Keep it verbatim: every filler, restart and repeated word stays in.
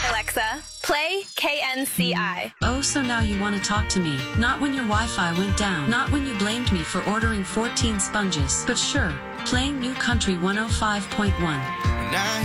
Alexa, play K N C I. Oh, so now you want to talk to me. Not when your Wi-Fi went down. Not when you blamed me for ordering fourteen sponges. But sure, playing New Country one oh five point one. Now